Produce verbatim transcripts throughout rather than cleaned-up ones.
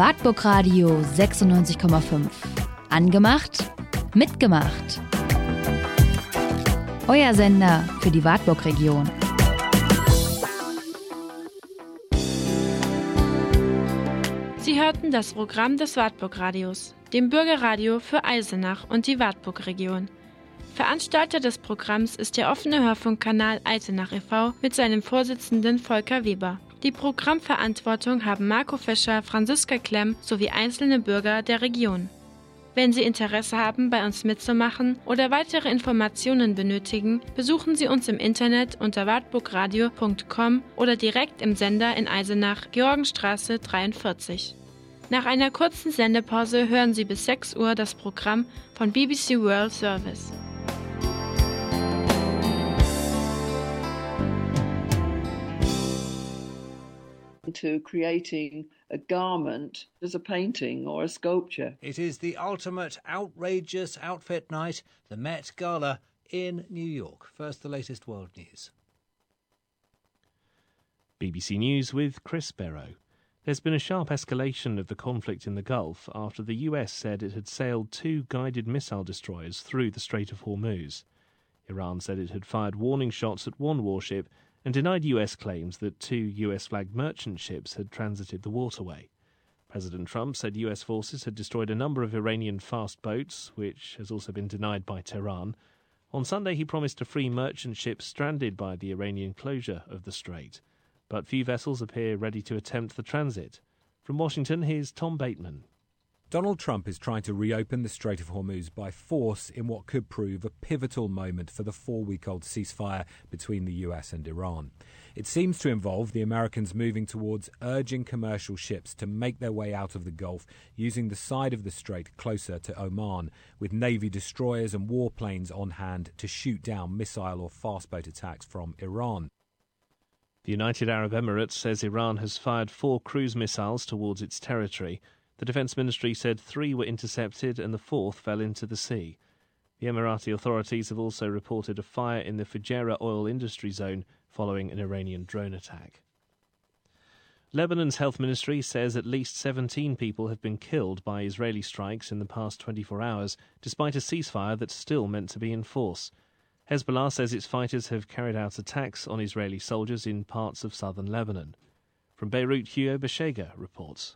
Wartburg Radio sechsundneunzig Komma fünf. Angemacht, mitgemacht. Euer Sender für die Wartburg-Region. Sie hörten das Programm des Wartburg-Radios, dem Bürgerradio für Eisenach und die Wartburg-Region. Veranstalter des Programms ist der offene Hörfunkkanal Eisenach e V mit seinem Vorsitzenden Volker Weber. Die Programmverantwortung haben Marco Fischer, Franziska Klemm sowie einzelne Bürger der Region. Wenn Sie Interesse haben, bei uns mitzumachen oder weitere Informationen benötigen, besuchen Sie uns im Internet unter wartburgradio punkt com oder direkt im Sender in Eisenach, Georgenstraße dreiundvierzig. Nach einer kurzen Sendepause hören Sie bis sechs Uhr das Programm von B B C World Service. To creating a garment as a painting or a sculpture. It is the ultimate outrageous outfit night, the Met Gala in New York. First, the latest world news. B B C News with Chris Barrow. There's been a sharp escalation of the conflict in the Gulf after the U S said it had sailed two guided missile destroyers through the Strait of Hormuz. Iran said it had fired warning shots at one warship and denied U S claims that two U S-flagged merchant ships had transited the waterway. President Trump said U S forces had destroyed a number of Iranian fast boats, which has also been denied by Tehran. On Sunday, he promised to free merchant ships stranded by the Iranian closure of the strait. But few vessels appear ready to attempt the transit. From Washington, here's Tom Bateman. Donald Trump is trying to reopen the Strait of Hormuz by force in what could prove a pivotal moment for the four-week-old ceasefire between the U S and Iran. It seems to involve the Americans moving towards urging commercial ships to make their way out of the Gulf using the side of the strait closer to Oman, with Navy destroyers and warplanes on hand to shoot down missile or fast-boat attacks from Iran. The United Arab Emirates says Iran has fired four cruise missiles towards its territory. The Defence Ministry said three were intercepted and the fourth fell into the sea. The Emirati authorities have also reported a fire in the Fujairah oil industry zone following an Iranian drone attack. Lebanon's health ministry says at least seventeen people have been killed by Israeli strikes in the past twenty-four hours, despite a ceasefire that's still meant to be in force. Hezbollah says its fighters have carried out attacks on Israeli soldiers in parts of southern Lebanon. From Beirut, Hugo Beshega reports.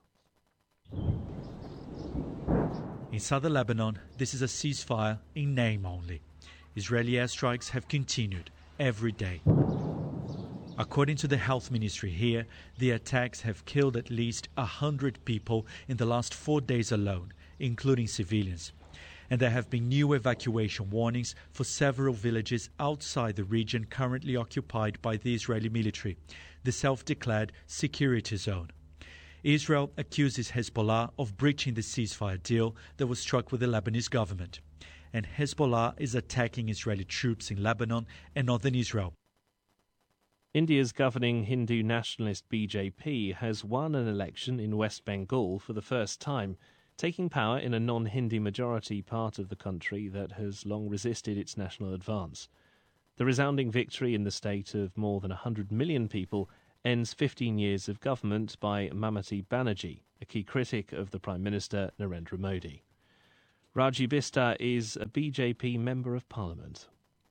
In southern Lebanon, this is a ceasefire in name only. Israeli airstrikes have continued every day. According to the health ministry here, the attacks have killed at least one hundred people in the last four days alone, including civilians. And there have been new evacuation warnings for several villages outside the region currently occupied by the Israeli military, the self-declared security zone. Israel accuses Hezbollah of breaching the ceasefire deal that was struck with the Lebanese government. And Hezbollah is attacking Israeli troops in Lebanon and northern Israel. India's governing Hindu nationalist B J P has won an election in West Bengal for the first time, taking power in a non-Hindi majority part of the country that has long resisted its national advance. The resounding victory in the state of more than one hundred million people ends fifteen years of government by Mamata Banerjee, a key critic of the Prime Minister Narendra Modi. Raji Bista is a B J P Member of Parliament.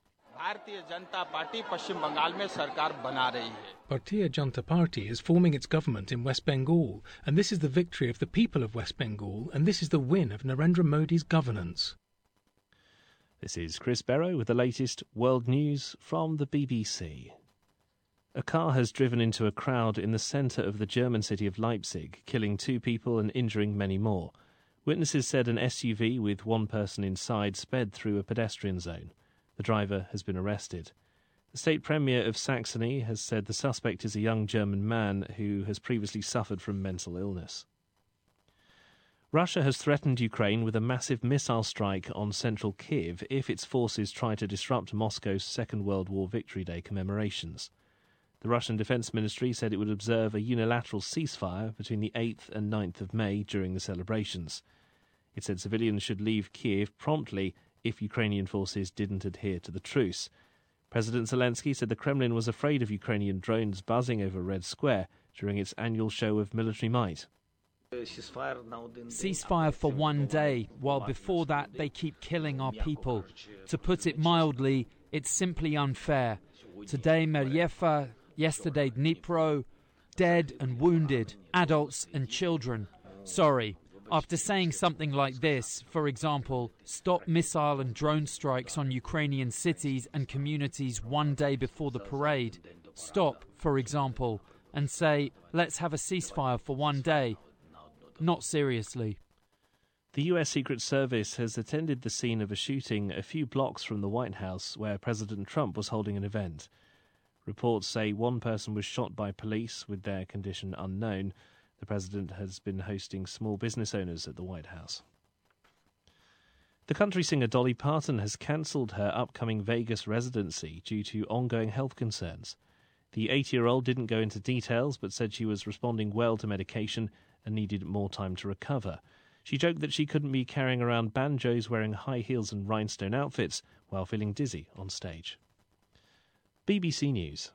Bharatiya Janata Party is forming its government in West Bengal, and this is the victory of the people of West Bengal, and this is the win of Narendra Modi's governance. This is Chris Barrow with the latest world news from the B B C. A car has driven into a crowd in the centre of the German city of Leipzig, killing two people and injuring many more. Witnesses said an S U V with one person inside sped through a pedestrian zone. The driver has been arrested. The state premier of Saxony has said the suspect is a young German man who has previously suffered from mental illness. Russia has threatened Ukraine with a massive missile strike on central Kiev if its forces try to disrupt Moscow's Second World War Victory Day commemorations. The Russian Defence Ministry said it would observe a unilateral ceasefire between the eighth and ninth of May during the celebrations. It said civilians should leave Kiev promptly if Ukrainian forces didn't adhere to the truce. President Zelensky said the Kremlin was afraid of Ukrainian drones buzzing over Red Square during its annual show of military might. Ceasefire for one day, while before that they keep killing our people. To put it mildly, it's simply unfair. Today Meryefa, yesterday Dnipro, dead and wounded, adults and children. Sorry, after saying something like this, for example, stop missile and drone strikes on Ukrainian cities and communities one day before the parade, stop, for example, and say, let's have a ceasefire for one day. Not seriously. The U S Secret Service has attended the scene of a shooting a few blocks from the White House where President Trump was holding an event. Reports say one person was shot by police, with their condition unknown. The president has been hosting small business owners at the White House. The country singer Dolly Parton has cancelled her upcoming Vegas residency due to ongoing health concerns. The eighty-year-old didn't go into details, but said she was responding well to medication and needed more time to recover. She joked that she couldn't be carrying around banjos wearing high heels and rhinestone outfits while feeling dizzy on stage. B B C News.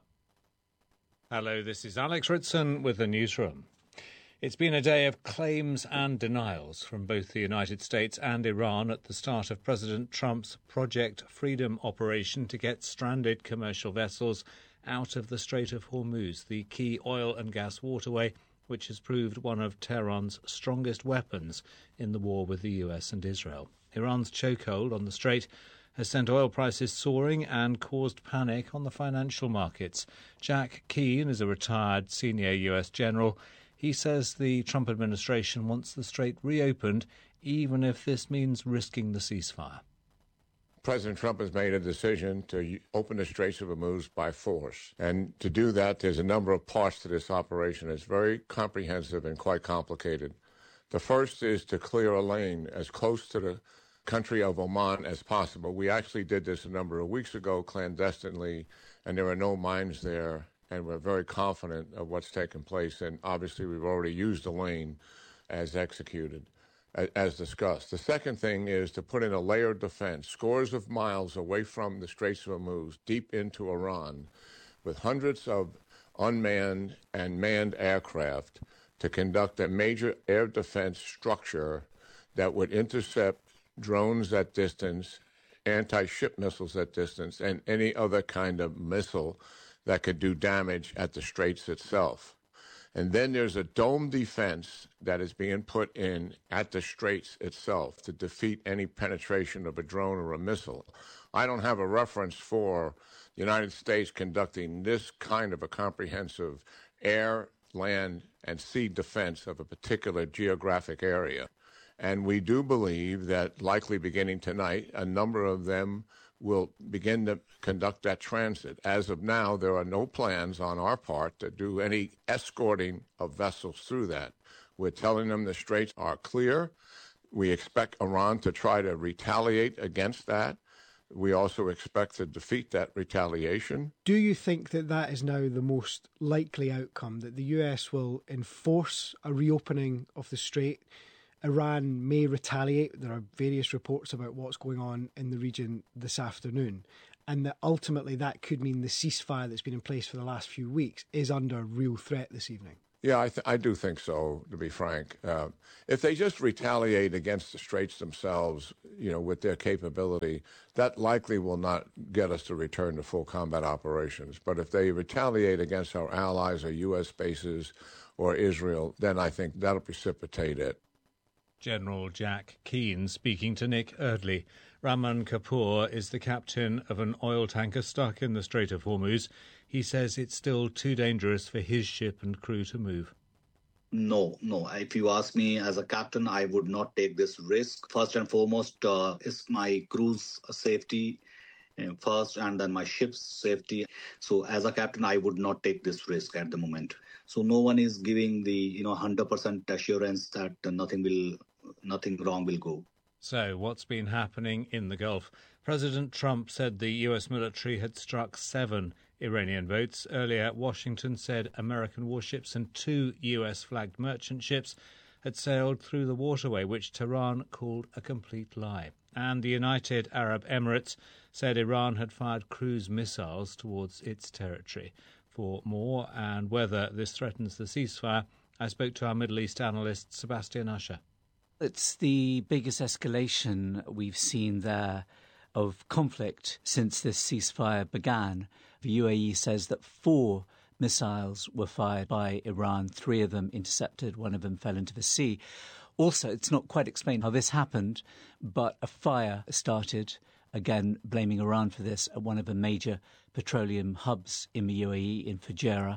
Hello, this is Alex Ritson with the newsroom. It's been a day of claims and denials from both the United States and Iran at the start of President Trump's Project Freedom operation to get stranded commercial vessels out of the Strait of Hormuz, the key oil and gas waterway, which has proved one of Tehran's strongest weapons in the war with the U S and Israel. Iran's chokehold on the strait has sent oil prices soaring and caused panic on the financial markets. Jack Keane is a retired senior U S general. He says the Trump administration wants the strait reopened, even if this means risking the ceasefire. President Trump has made a decision to open the Straits of Hormuz by force. And to do that, there's a number of parts to this operation. It's very comprehensive and quite complicated. The first is to clear a lane as close to the country of Oman as possible. We actually did this a number of weeks ago clandestinely, and there are no mines there, and we're very confident of what's taken place. And obviously, we've already used the lane as executed. As discussed. The second thing is to put in a layered defense, scores of miles away from the Straits of Hormuz, deep into Iran, with hundreds of unmanned and manned aircraft to conduct a major air defense structure that would intercept drones at distance, anti-ship missiles at distance, and any other kind of missile that could do damage at the Straits itself. And then there's a dome defense that is being put in at the Straits itself to defeat any penetration of a drone or a missile. I don't have a reference for the United States conducting this kind of a comprehensive air, land, and sea defense of a particular geographic area. And we do believe that, likely beginning tonight, a number of them will begin to conduct that transit. As of now, there are no plans on our part to do any escorting of vessels through that. We're telling them the straits are clear. We expect Iran to try to retaliate against that. We also expect to defeat that retaliation. Do you think that that is now the most likely outcome, that the U S will enforce a reopening of the strait? Iran may retaliate. There are various reports about what's going on in the region this afternoon, and that ultimately that could mean the ceasefire that's been in place for the last few weeks is under real threat this evening. Yeah, I, th- I do think so, to be frank. Uh, if they just retaliate against the straits themselves, you know, with their capability, that likely will not get us to return to full combat operations. But if they retaliate against our allies or U S bases or Israel, then I think that'll precipitate it. General Jack Keane speaking to Nick Erdley. Raman Kapoor is the captain of an oil tanker stuck in the Strait of Hormuz. He says it's still too dangerous for his ship and crew to move. No, no. If you ask me as a captain, I would not take this risk. First and foremost uh, is my crew's safety uh, first, and then my ship's safety. So as a captain, I would not take this risk at the moment. So no one is giving the you know one hundred percent assurance that uh, nothing will, nothing wrong will go. So what's been happening in the Gulf? President Trump said the U S military had struck seven Iranian boats. Earlier, Washington said American warships and two U S-flagged merchant ships had sailed through the waterway, which Tehran called a complete lie. And the United Arab Emirates said Iran had fired cruise missiles towards its territory. For more and whether this threatens the ceasefire, I spoke to our Middle East analyst, Sebastian Usher. It's the biggest escalation we've seen there of conflict since this ceasefire began. The U A E says that four missiles were fired by Iran, three of them intercepted, one of them fell into the sea. Also, it's not quite explained how this happened, but a fire started, again blaming Iran for this, at one of the major petroleum hubs in the U A E, in Fujairah.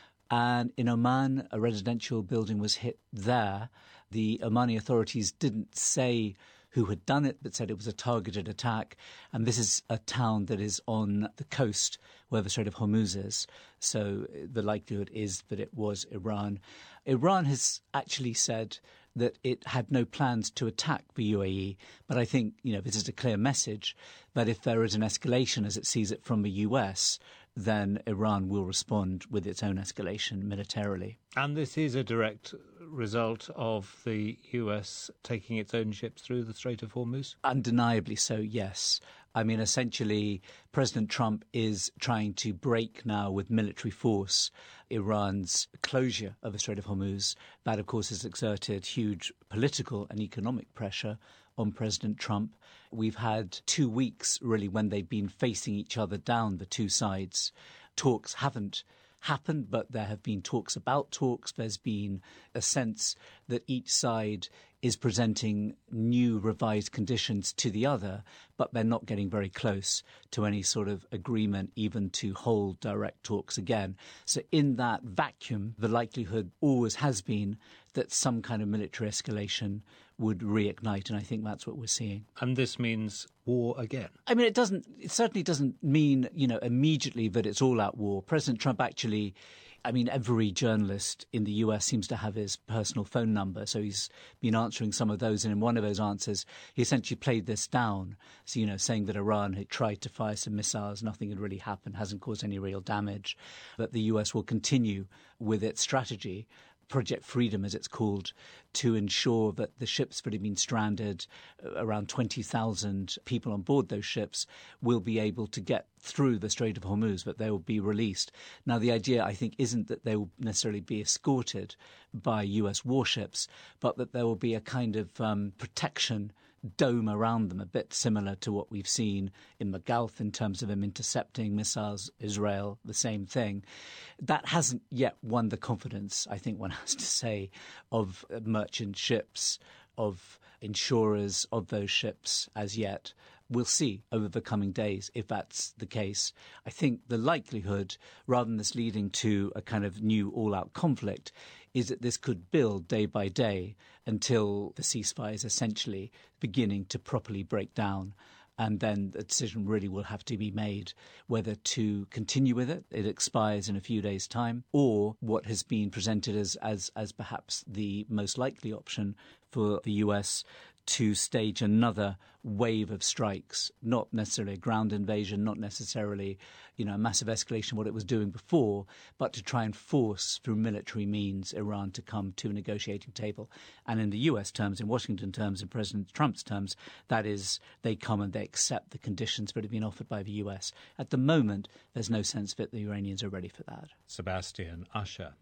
And in Oman, a residential building was hit there. The Omani authorities didn't say who had done it, but said it was a targeted attack. And this is a town that is on the coast where the Strait of Hormuz is. So the likelihood is that it was Iran. Iran has actually said that it had no plans to attack the U A E. But I think, you know, this is a clear message that if there is an escalation as it sees it from the U S, then Iran will respond with its own escalation militarily. And this is a direct result of the U S taking its own ships through the Strait of Hormuz? Undeniably so, yes. I mean, essentially, President Trump is trying to break now with military force Iran's closure of the Strait of Hormuz. That, of course, has exerted huge political and economic pressure on President Trump. We've had two weeks, really, when they've been facing each other down, the two sides. Talks haven't happened, but there have been talks about talks. There's been a sense that each side is presenting new revised conditions to the other, but they're not getting very close to any sort of agreement, even to hold direct talks again. So in that vacuum, the likelihood always has been that some kind of military escalation would reignite, and I think that's what we're seeing. And this means war again? I mean, it doesn't. It certainly doesn't mean, you know, immediately that it's all-out war. President Trump actually, I mean, every journalist in the U S seems to have his personal phone number, so he's been answering some of those, and in one of those answers, he essentially played this down, so, you know, saying that Iran had tried to fire some missiles, nothing had really happened, hasn't caused any real damage, that the U S will continue with its strategy, Project Freedom, as it's called, to ensure that the ships that have been stranded, around twenty thousand people on board those ships, will be able to get through the Strait of Hormuz, that they will be released. Now, the idea, I think, isn't that they will necessarily be escorted by U S warships, but that there will be a kind of um, protection dome around them, a bit similar to what we've seen in the Gulf in terms of them intercepting missiles, Israel, the same thing. That hasn't yet won the confidence, I think one has to say, of merchant ships, of insurers of those ships as yet. We'll see over the coming days if that's the case. I think the likelihood, rather than this leading to a kind of new all-out conflict, is that this could build day by day until the ceasefire is essentially beginning to properly break down. And then the decision really will have to be made whether to continue with it, it expires in a few days' time, or what has been presented as, as, as perhaps the most likely option for the U S to stage another wave of strikes, not necessarily a ground invasion, not necessarily, you know, a massive escalation of what it was doing before, but to try and force through military means Iran to come to a negotiating table. And in the U S terms, in Washington terms, in President Trump's terms, that is, they come and they accept the conditions that have been offered by the U S. At the moment, there's no sense that the Iranians are ready for that. Sebastian Usher.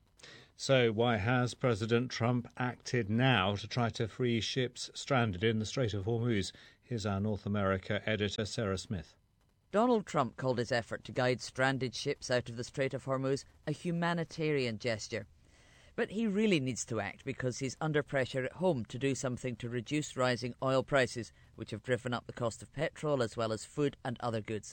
So why has President Trump acted now to try to free ships stranded in the Strait of Hormuz? Here's our North America editor, Sarah Smith. Donald Trump called his effort to guide stranded ships out of the Strait of Hormuz a humanitarian gesture. But he really needs to act because he's under pressure at home to do something to reduce rising oil prices, which have driven up the cost of petrol as well as food and other goods.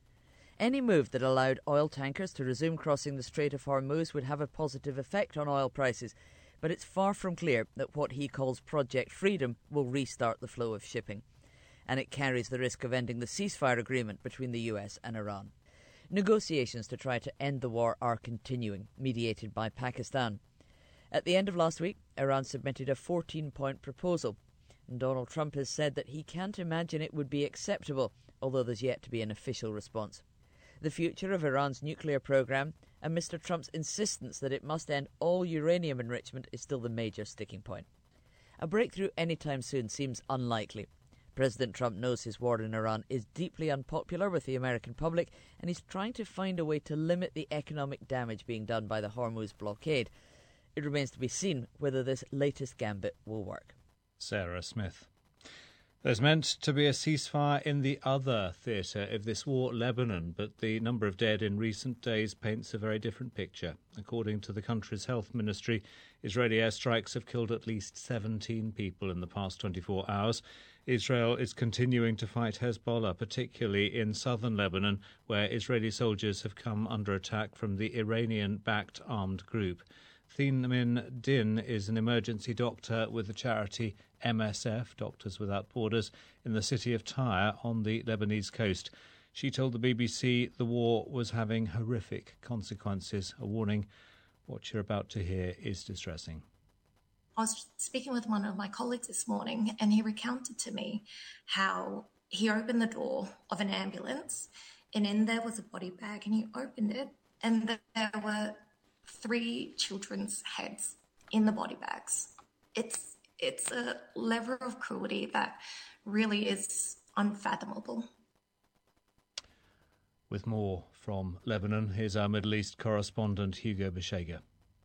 Any move that allowed oil tankers to resume crossing the Strait of Hormuz would have a positive effect on oil prices, but it's far from clear that what he calls Project Freedom will restart the flow of shipping. And it carries the risk of ending the ceasefire agreement between the U S and Iran. Negotiations to try to end the war are continuing, mediated by Pakistan. At the end of last week, Iran submitted a fourteen-point proposal, and Donald Trump has said that he can't imagine it would be acceptable, although there's yet to be an official response. The future of Iran's nuclear program and Mister Trump's insistence that it must end all uranium enrichment is still the major sticking point. A breakthrough anytime soon seems unlikely. President Trump knows his war in Iran is deeply unpopular with the American public, and he's trying to find a way to limit the economic damage being done by the Hormuz blockade. It remains to be seen whether this latest gambit will work. Sarah Smith. There's meant to be a ceasefire in the other theatre of this war, Lebanon, but the number of dead in recent days paints a very different picture. According to the country's health ministry, Israeli airstrikes have killed at least seventeen people in the past twenty-four hours. Israel is continuing to fight Hezbollah, particularly in southern Lebanon, where Israeli soldiers have come under attack from the Iranian-backed armed group. Thiemin Din is an emergency doctor with the charity M S F, Doctors Without Borders, in the city of Tyre on the Lebanese coast. She told the B B C the war was having horrific consequences. A warning, what you're about to hear is distressing. I was speaking with one of my colleagues this morning, and he recounted to me how he opened the door of an ambulance, and in there was a body bag, and he opened it, and there were three children's heads in the body bags. It's it's a level of cruelty that really is unfathomable. With more from Lebanon, here's our Middle East correspondent Hugo Beshega.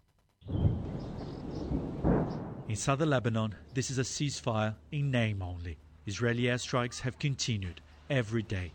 In southern Lebanon, this is a ceasefire in name only. Israeli airstrikes have continued every day.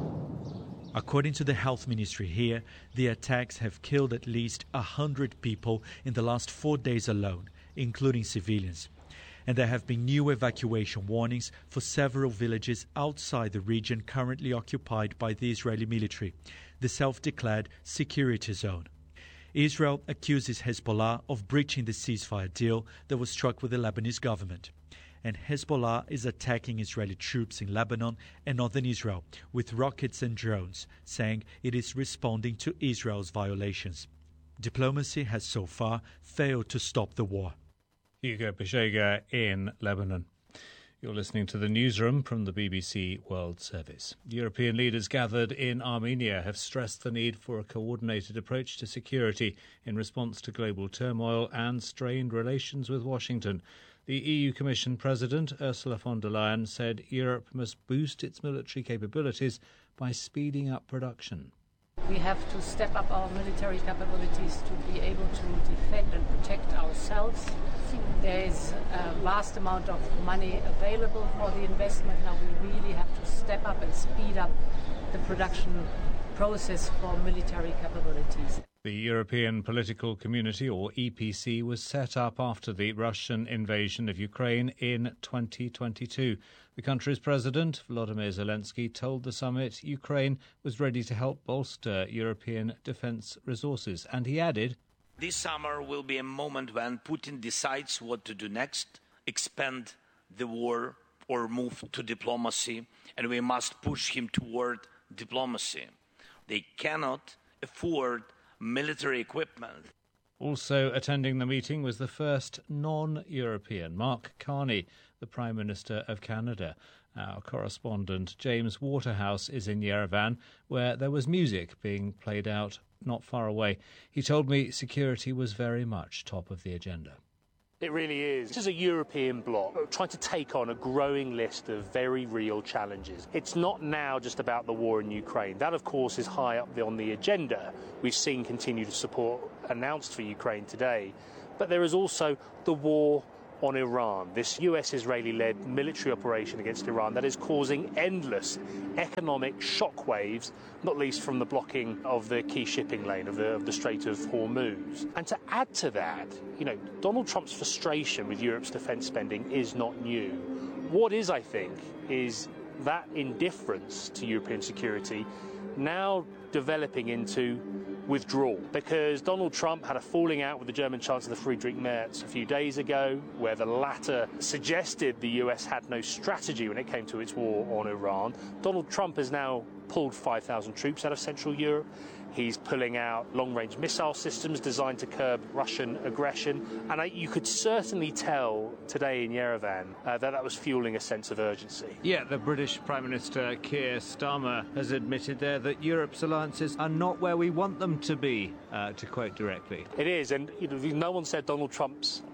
According to the health ministry here, the attacks have killed at least one hundred people in the last four days alone, including civilians. And there have been new evacuation warnings for several villages outside the region currently occupied by the Israeli military, the self-declared security zone. Israel accuses Hezbollah of breaching the ceasefire deal that was struck with the Lebanese government. And Hezbollah is attacking Israeli troops in Lebanon and northern Israel with rockets and drones, saying it is responding to Israel's violations. Diplomacy has so far failed to stop the war. Hugo Beshega in Lebanon. You're listening to the newsroom from the B B C World Service. European leaders gathered in Armenia have stressed the need for a coordinated approach to security in response to global turmoil and strained relations with Washington. The E U Commission President, Ursula von der Leyen, said Europe must boost its military capabilities by speeding up production. We have to step up our military capabilities to be able to defend and protect ourselves. There is a vast amount of money available for the investment. Now we really have to step up and speed up the production process for military capabilities. The European Political Community, or E P C, was set up after the Russian invasion of Ukraine in twenty twenty-two. The country's president, Volodymyr Zelensky, told the summit Ukraine was ready to help bolster European defence resources. And he added, "This summer will be a moment when Putin decides what to do next, expand the war or move to diplomacy, and we must push him toward diplomacy. They cannot afford military equipment." Also attending the meeting was the first non-European, Mark Carney, the Prime Minister of Canada. Our correspondent James Waterhouse is in Yerevan, where there was music being played out not far away. He told me security was very much top of the agenda. It really is. This is a European bloc trying to take on a growing list of very real challenges. It's not now just about the war in Ukraine. That, of course, is high up on the agenda. We've seen continued support announced for Ukraine today. But there is also the war on Iran, this U S-Israeli-led military operation against Iran that is causing endless economic shockwaves, not least from the blocking of the key shipping lane of the, of the Strait of Hormuz. And to add to that, you know, Donald Trump's frustration with Europe's defence spending is not new. What is, I think, is that indifference to European security now developing into withdrawal, because Donald Trump had a falling out with the German Chancellor Friedrich Merz a few days ago, where the latter suggested the U S had no strategy when it came to its war on Iran. Donald Trump has now pulled five thousand troops out of Central Europe. He's pulling out long-range missile systems designed to curb Russian aggression. And I, you could certainly tell today in Yerevan uh, that that was fueling a sense of urgency. Yeah, the British Prime Minister Keir Starmer has admitted there that Europe's alliances are not where we want them to be, uh, to quote directly. It is, and you know, no one said Donald Trump's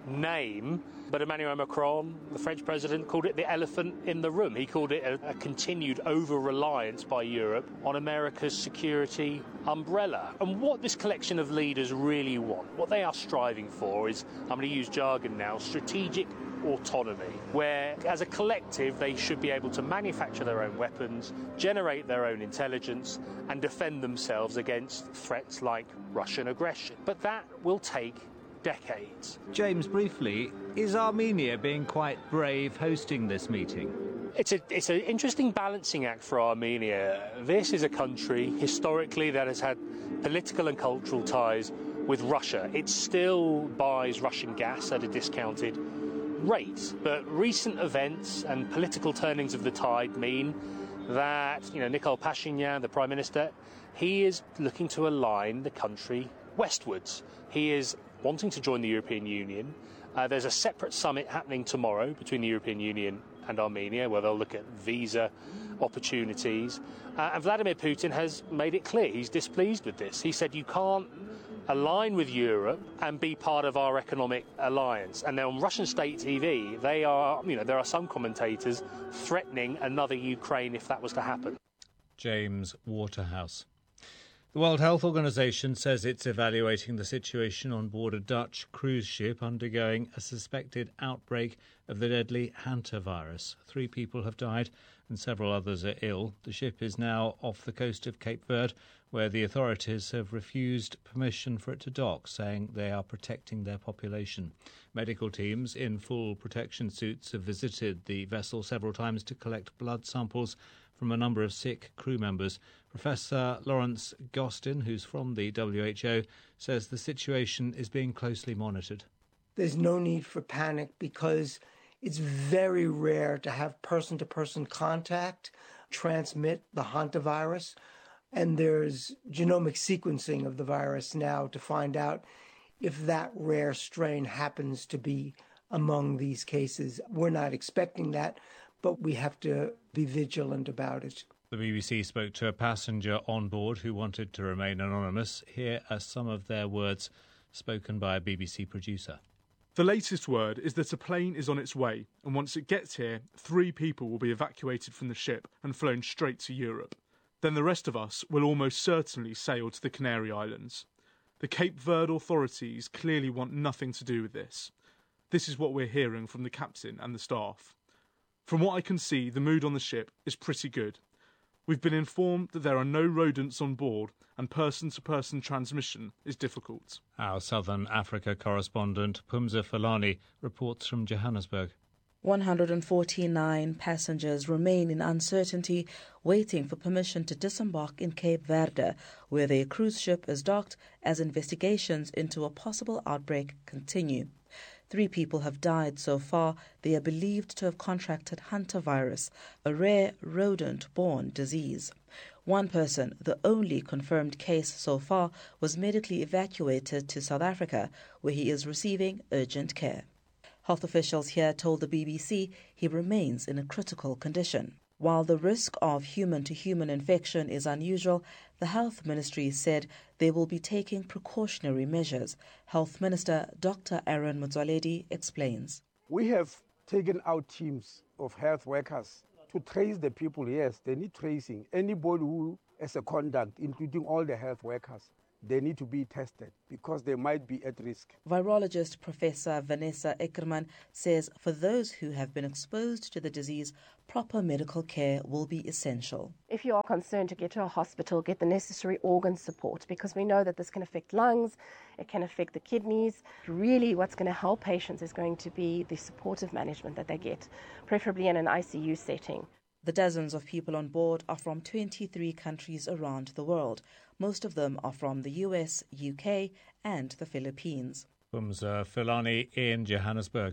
name, but Emmanuel Macron, the French president, called it the elephant in the room. He called it a, a continued over-reliance by Europe on America's security umbrella. And what this collection of leaders really want, what they are striving for is, I'm going to use jargon now, strategic autonomy, where as a collective they should be able to manufacture their own weapons, generate their own intelligence and defend themselves against threats like Russian aggression. But that will take decades. James, briefly, is Armenia being quite brave hosting this meeting? It's a it's an interesting balancing act for Armenia. This is a country historically that has had political and cultural ties with Russia. It still buys Russian gas at a discounted rate, but recent events and political turnings of the tide mean that, you know, Nikol Pashinyan, the Prime Minister, he is looking to align the country westwards. He is wanting to join the European Union. Uh, there's a separate summit happening tomorrow between the European Union and Armenia where they'll look at visa opportunities. Uh, and Vladimir Putin has made it clear he's displeased with this. He said you can't align with Europe and be part of our economic alliance. And then on Russian state T V, they are, you know, there are some commentators threatening another Ukraine if that was to happen. James Waterhouse. The World Health Organization says it's evaluating the situation on board a Dutch cruise ship undergoing a suspected outbreak of the deadly hantavirus. Three people have died and several others are ill. The ship is now off the coast of Cape Verde, where the authorities have refused permission for it to dock, saying they are protecting their population. Medical teams in full protection suits have visited the vessel several times to collect blood samples from a number of sick crew members. Professor Lawrence Gostin, who's from the W H O, says the situation is being closely monitored. There's no need for panic because it's very rare to have person-to-person contact transmit the hantavirus. And there's genomic sequencing of the virus now to find out if that rare strain happens to be among these cases. We're not expecting that, but we have to be vigilant about it. The B B C spoke to a passenger on board who wanted to remain anonymous. Here are some of their words spoken by a B B C producer. The latest word is that a plane is on its way, and once it gets here, three people will be evacuated from the ship and flown straight to Europe. Then the rest of us will almost certainly sail to the Canary Islands. The Cape Verde authorities clearly want nothing to do with this. This is what we're hearing from the captain and the staff. From what I can see, the mood on the ship is pretty good. We've been informed that there are no rodents on board and person-to-person transmission is difficult. Our Southern Africa correspondent Pumza Falani reports from Johannesburg. one hundred forty-nine passengers remain in uncertainty, waiting for permission to disembark in Cape Verde, where their cruise ship is docked as investigations into a possible outbreak continue. Three people have died so far. They are believed to have contracted hantavirus, a rare rodent-borne disease. One person, the only confirmed case so far, was medically evacuated to South Africa, where he is receiving urgent care. Health officials here told the B B C he remains in a critical condition. While the risk of human-to-human infection is unusual, the Health Ministry said they will be taking precautionary measures. Health Minister Doctor Aaron Motsoaledi explains. We have taken out teams of health workers to trace the people. Yes, they need tracing. Anybody who has a contact, including all the health workers, they need to be tested because they might be at risk. Virologist Professor Vanessa Eckerman says for those who have been exposed to the disease, proper medical care will be essential. If you are concerned, to get to a hospital, get the necessary organ support, because we know that this can affect lungs, it can affect the kidneys. Really what's going to help patients is going to be the supportive management that they get, preferably in an I C U setting. The dozens of people on board are from twenty-three countries around the world. Most of them are from the U S, U K and the Philippines. Pumza Filani in Johannesburg.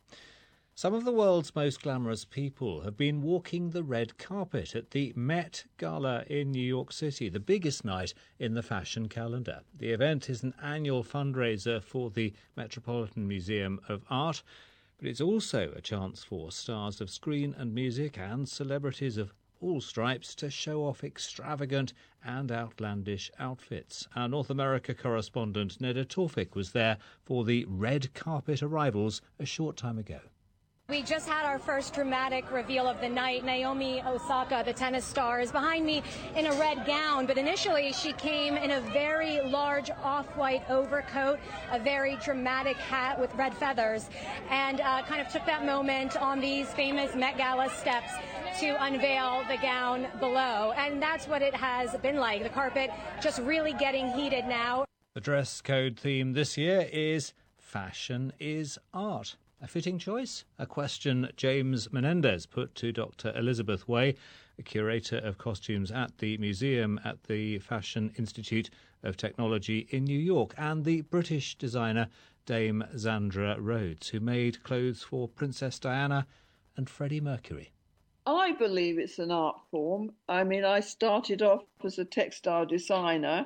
Some of the world's most glamorous people have been walking the red carpet at the Met Gala in New York City, the biggest night in the fashion calendar. The event is an annual fundraiser for the Metropolitan Museum of Art, but it's also a chance for stars of screen and music and celebrities of all stripes to show off extravagant and outlandish outfits. Our North America correspondent Neda Tawfik was there for the red carpet arrivals a short time ago. We just had our first dramatic reveal of the night. Naomi Osaka, the tennis star, is behind me in a red gown, but initially she came in a very large off-white overcoat, a very dramatic hat with red feathers, and uh, kind of took that moment on these famous Met Gala steps to unveil the gown below. And that's what it has been like. The carpet just really getting heated now. The dress code theme this year is Fashion is Art. A fitting choice? A question James Menendez put to Doctor Elizabeth Way, a curator of costumes at the museum at the Fashion Institute of Technology in New York, and the British designer Dame Zandra Rhodes, who made clothes for Princess Diana and Freddie Mercury. I believe it's an art form. I mean, I started off as a textile designer,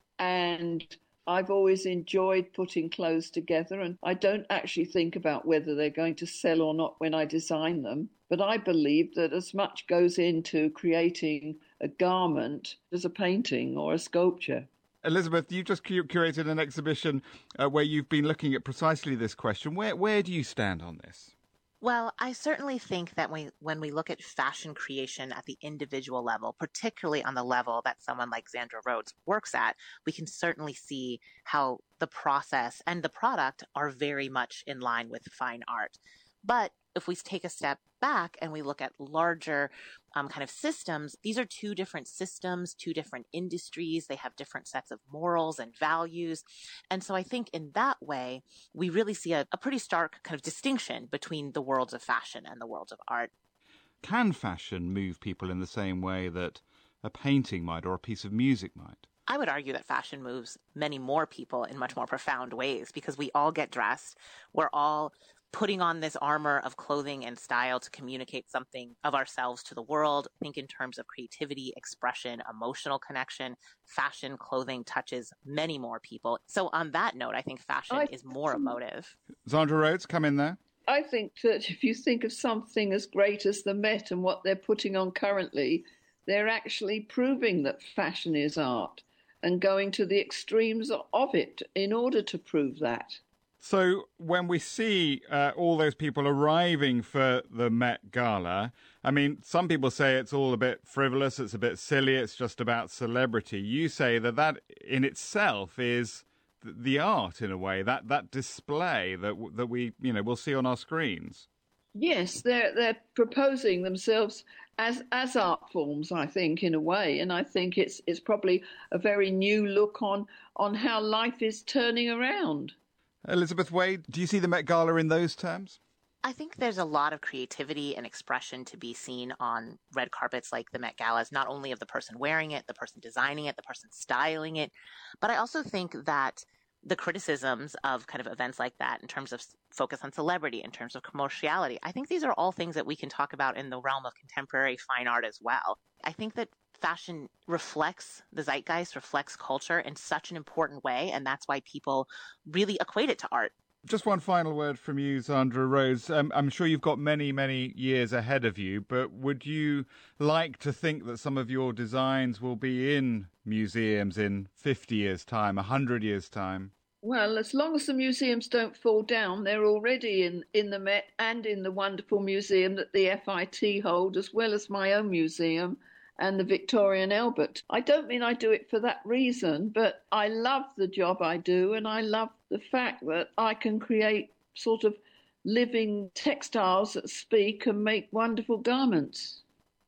and I've always enjoyed putting clothes together, and I don't actually think about whether they're going to sell or not when I design them. But I believe that as much goes into creating a garment as a painting or a sculpture. Elizabeth, you've just cur- curated an exhibition uh, where you've been looking at precisely this question. Where where do you stand on this? Well, I certainly think that we, when we look at fashion creation at the individual level, particularly on the level that someone like Zandra Rhodes works at, we can certainly see how the process and the product are very much in line with fine art. But if we take a step back and we look at larger um, kind of systems, these are two different systems, two different industries. They have different sets of morals and values. And so I think in that way, we really see a, a pretty stark kind of distinction between the worlds of fashion and the worlds of art. Can fashion move people in the same way that a painting might or a piece of music might? I would argue that fashion moves many more people in much more profound ways because we all get dressed. We're all putting on this armor of clothing and style to communicate something of ourselves to the world. I think in terms of creativity, expression, emotional connection, fashion, clothing touches many more people. So on that note, I think fashion I, is more emotive. Zandra Rhodes, come in there. I think that if you think of something as great as the Met and what they're putting on currently, they're actually proving that fashion is art and going to the extremes of it in order to prove that. So when we see uh, all those people arriving for the Met Gala, I mean, some people say it's all a bit frivolous, it's a bit silly, it's just about celebrity. You say that that in itself is the art, in a way, that, that display that that we, you know, we'll see on our screens. Yes, they're they're proposing themselves as as art forms, I think, in a way, and I think it's it's probably a very new look on on how life is turning around. Elizabeth Wade, do you see the Met Gala in those terms? I think there's a lot of creativity and expression to be seen on red carpets like the Met Galas, not only of the person wearing it, the person designing it, the person styling it, but I also think that the criticisms of kind of events like that in terms of focus on celebrity, in terms of commerciality, I think these are all things that we can talk about in the realm of contemporary fine art as well. I think that fashion reflects the zeitgeist, reflects culture in such an important way, and that's why people really equate it to art. Just one final word from you, Zandra Rhodes. Um, I'm sure you've got many, many years ahead of you, but would you like to think that some of your designs will be in museums in fifty years' time, one hundred years' time? Well, as long as the museums don't fall down, they're already in, in the Met and in the wonderful museum that the F I T hold, as well as my own museum and the Victoria and Albert. I don't mean I do it for that reason, but I love the job I do, and I love the fact that I can create sort of living textiles that speak and make wonderful garments.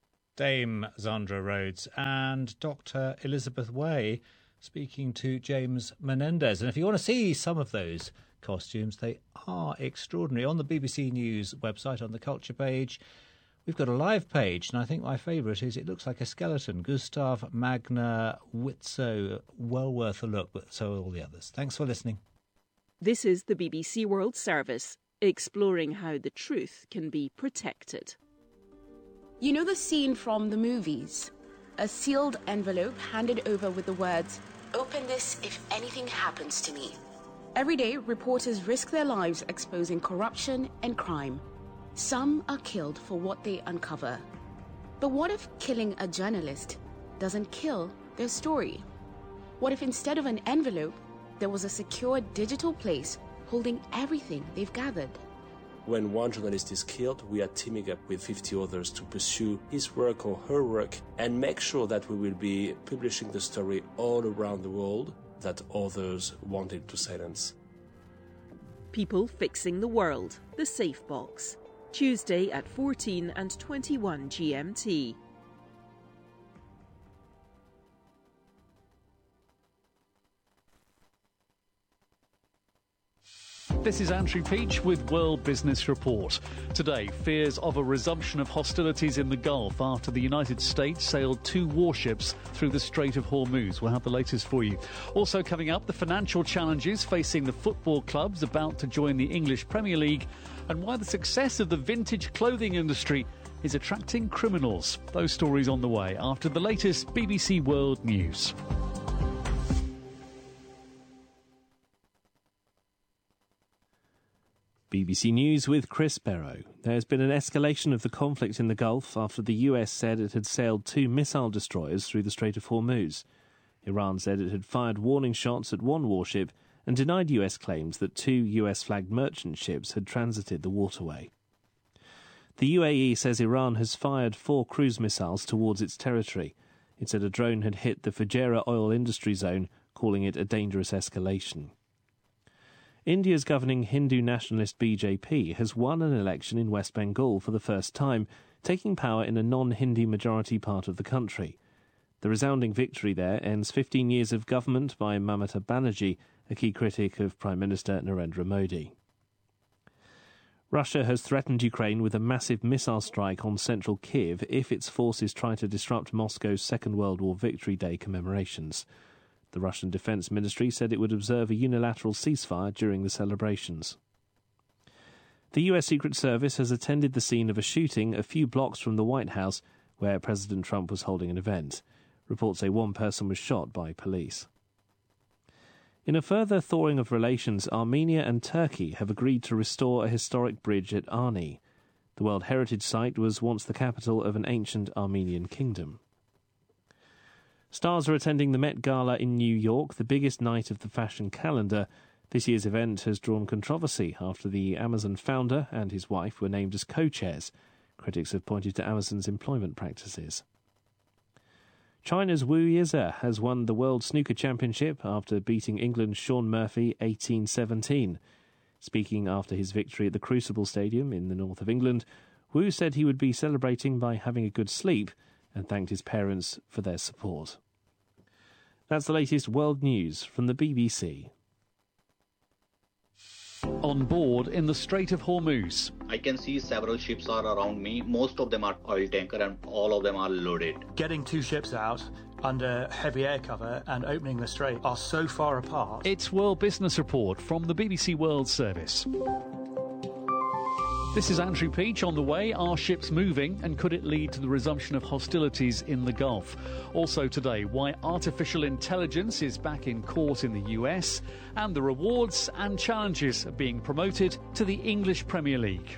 Dame Zandra Rhodes and Doctor Elizabeth Way speaking to James Menendez. And if you want to see some of those costumes, they are extraordinary. On the B B C News website, on the culture page, we've got a live page, and I think my favourite is it looks like a skeleton. Gustav Magna Witzo, well worth a look, but so are all the others. Thanks for listening. This is the B B C World Service, exploring how the truth can be protected. You know the scene from the movies? A sealed envelope handed over with the words, "Open this if anything happens to me." Every day, reporters risk their lives exposing corruption and crime. Some are killed for what they uncover. But what if killing a journalist doesn't kill their story? What if instead of an envelope, there was a secure digital place holding everything they've gathered? When one journalist is killed, we are teaming up with fifty others to pursue his work or her work and make sure that we will be publishing the story all around the world that others wanted to silence. People Fixing the World, The Safe Box. Tuesday at fourteen and twenty-one G M T. This is Andrew Peach with World Business Report. Today, fears of a resumption of hostilities in the Gulf after the United States sailed two warships through the Strait of Hormuz. We'll have the latest for you. Also coming up, the financial challenges facing the football clubs about to join the English Premier League and why the success of the vintage clothing industry is attracting criminals. Those stories on the way after the latest B B C World News. B B C News with Chris Barrow. There's been an escalation of the conflict in the Gulf after the U S said it had sailed two missile destroyers through the Strait of Hormuz. Iran said it had fired warning shots at one warship and denied U S claims that two U S-flagged merchant ships had transited the waterway. The U A E says Iran has fired four cruise missiles towards its territory. It said a drone had hit the Fujairah oil industry zone, calling it a dangerous escalation. India's governing Hindu nationalist B J P has won an election in West Bengal for the first time, taking power in a non-Hindi majority part of the country. The resounding victory there ends fifteen years of government by Mamata Banerjee, a key critic of Prime Minister Narendra Modi. Russia has threatened Ukraine with a massive missile strike on central Kiev if its forces try to disrupt Moscow's Second World War Victory Day commemorations. The Russian Defense Ministry said it would observe a unilateral ceasefire during the celebrations. The U S Secret Service has attended the scene of a shooting a few blocks from the White House where President Trump was holding an event. Reports say one person was shot by police. In a further thawing of relations, Armenia and Turkey have agreed to restore a historic bridge at Ani. The World Heritage Site was once the capital of an ancient Armenian kingdom. Stars are attending the Met Gala in New York, the biggest night of the fashion calendar. This year's event has drawn controversy after the Amazon founder and his wife were named as co-chairs. Critics have pointed to Amazon's employment practices. China's Wu Yize has won the World Snooker Championship after beating England's Shaun Murphy eighteen seventeen. Speaking after his victory at the Crucible Stadium in the north of England, Wu said he would be celebrating by having a good sleep and thanked his parents for their support. That's the latest world news from the B B C. On board in the Strait of Hormuz. I can see several ships are around me. Most of them are oil tanker and all of them are loaded. Getting two ships out under heavy air cover and opening the strait are so far apart. It's World Business Report from the B B C World Service. This is Andrew Peach. On the way, are ships moving and could it lead to the resumption of hostilities in the Gulf? Also today, why artificial intelligence is back in court in the U S and the rewards and challenges are being promoted to the English Premier League.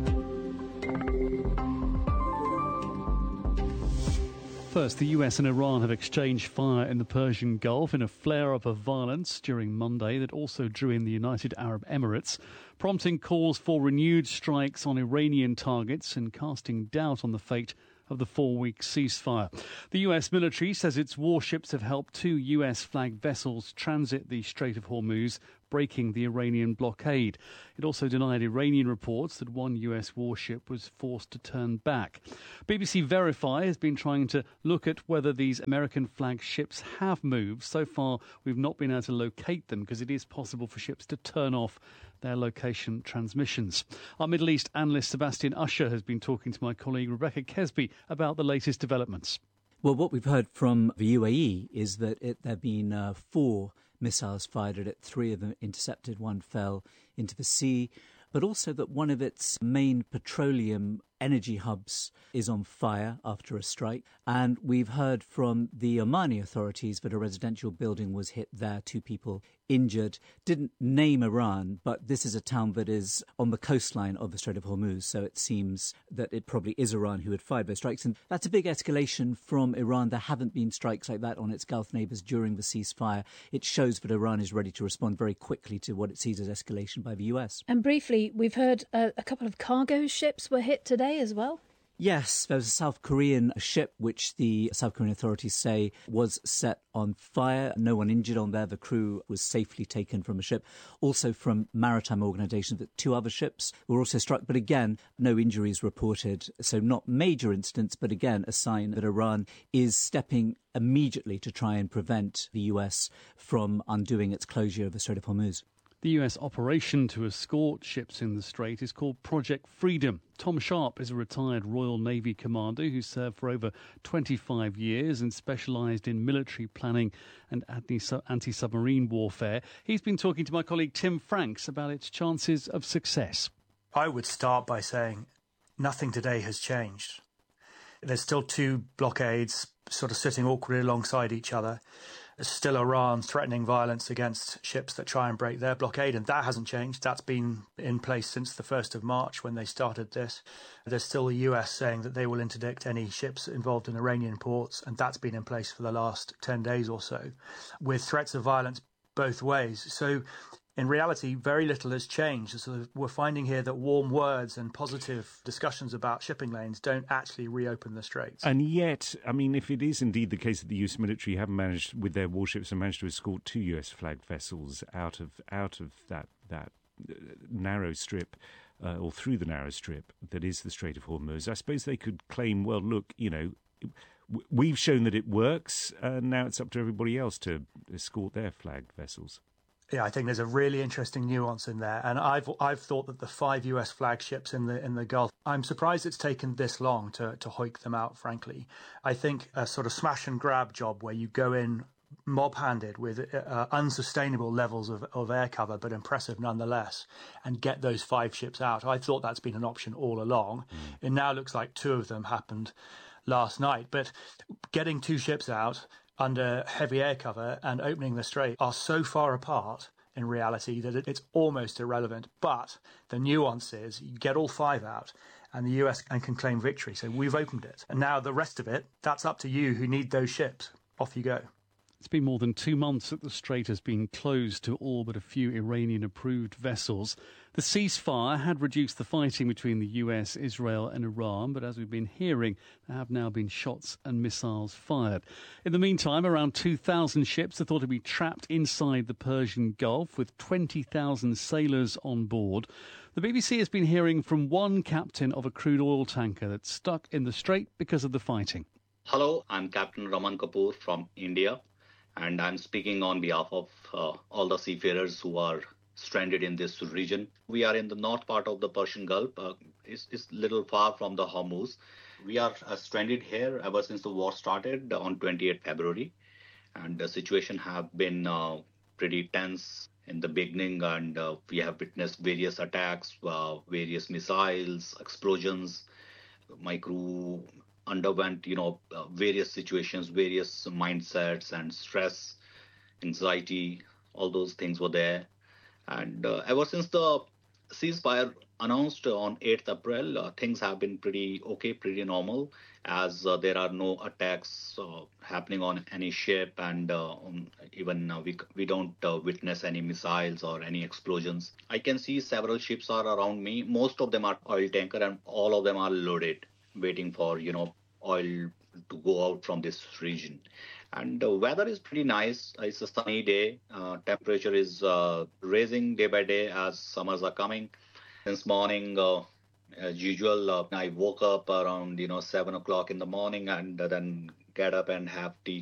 First, the U S and Iran have exchanged fire in the Persian Gulf in a flare-up of violence during Monday that also drew in the United Arab Emirates, prompting calls for renewed strikes on Iranian targets and casting doubt on the fate of the four-week ceasefire. The U S military says its warships have helped two U S-flagged vessels transit the Strait of Hormuz, breaking the Iranian blockade. It also denied Iranian reports that one U S warship was forced to turn back. B B C Verify has been trying to look at whether these American-flagged ships have moved. So far, we've not been able to locate them because it is possible for ships to turn off their location transmissions. Our Middle East analyst Sebastian Usher has been talking to my colleague Rebecca Kesby about the latest developments. Well, what we've heard from the U A E is that it, there have been uh, four missiles fired at it. Three of them intercepted, one fell into the sea, but also that one of its main petroleum energy hubs is on fire after a strike. And we've heard from the Omani authorities that a residential building was hit there, two people injured. Didn't name Iran, but this is a town that is on the coastline of the Strait of Hormuz, so it seems that it probably is Iran who had fired those strikes. And that's a big escalation from Iran. There haven't been strikes like that on its Gulf neighbours during the ceasefire. It shows that Iran is ready to respond very quickly to what it sees as escalation by the U S. And briefly, we've heard uh, a couple of cargo ships were hit today as well. Yes, there was a South Korean ship which the South Korean authorities say was set on fire. No one injured on there. The crew was safely taken from a ship. Also from maritime organisations that two other ships were also struck. But again, no injuries reported. So not major incidents, but again, a sign that Iran is stepping immediately to try and prevent the U S from undoing its closure of the Strait of Hormuz. The U S operation to escort ships in the Strait is called Project Freedom. Tom Sharp is a retired Royal Navy commander who served for over twenty-five years and specialised in military planning and anti-submarine warfare. He's been talking to my colleague Tim Franks about its chances of success. I would start by saying nothing today has changed. There's still two blockades sort of sitting awkwardly alongside each other. There's still Iran threatening violence against ships that try and break their blockade, and that hasn't changed. That's been in place since the first of March when they started this. There's still the U S saying that they will interdict any ships involved in Iranian ports, and that's been in place for the last ten days or so, with threats of violence both ways. So in reality, very little has changed. So we're finding here that warm words and positive discussions about shipping lanes don't actually reopen the straits. And yet, I mean, if it is indeed the case that the U S military have managed, with their warships, have managed to escort two U S flagged vessels out of out of that that uh, narrow strip, uh, or through the narrow strip that is the Strait of Hormuz, I suppose they could claim, well, look, you know, we've shown that it works, and now it's up to everybody else to escort their flagged vessels. Yeah, I think there's a really interesting nuance in there, and I've I've thought that the five U S flagships in the in the Gulf, I'm surprised it's taken this long to to hoik them out. Frankly, I think a sort of smash and grab job where you go in mob-handed with uh, unsustainable levels of, of air cover, but impressive nonetheless, and get those five ships out. I thought that's been an option all along. Mm. It now looks like two of them happened last night, but getting two ships out under heavy air cover and opening the strait are so far apart in reality that it's almost irrelevant. But the nuance is you get all five out and the U S can claim victory. So we've opened it. And now the rest of it, that's up to you who need those ships. Off you go. It's been more than two months that the strait has been closed to all but a few Iranian-approved vessels. The ceasefire had reduced the fighting between the U S, Israel and Iran, but as we've been hearing, there have now been shots and missiles fired. In the meantime, around two thousand ships are thought to be trapped inside the Persian Gulf, with twenty thousand sailors on board. The B B C has been hearing from one captain of a crude oil tanker that's stuck in the strait because of the fighting. Hello, I'm Captain Raman Kapoor from India, and I'm speaking on behalf of uh, all the seafarers who are stranded in this region. We are in the north part of the Persian Gulf. Uh, it's, it's a little far from the Hormuz. We are uh, stranded here ever since the war started on twenty-eighth February, and the situation have been uh, pretty tense in the beginning, and uh, we have witnessed various attacks, uh, various missiles, explosions. My crew underwent, you know, uh, various situations, various mindsets and stress, anxiety, all those things were there. And uh, ever since the ceasefire announced on eighth April, uh, things have been pretty okay, pretty normal, as uh, there are no attacks uh, happening on any ship, and uh, um, even uh, we, we don't uh, witness any missiles or any explosions. I can see several ships are around me. Most of them are oil tanker, and all of them are loaded, waiting for, you know, oil to go out from this region. And the weather is pretty nice. It's a sunny day. Uh, temperature is uh, raising day by day as summers are coming. Since morning, uh, as usual, uh, I woke up around, you know, seven o'clock in the morning, and uh, then get up and have tea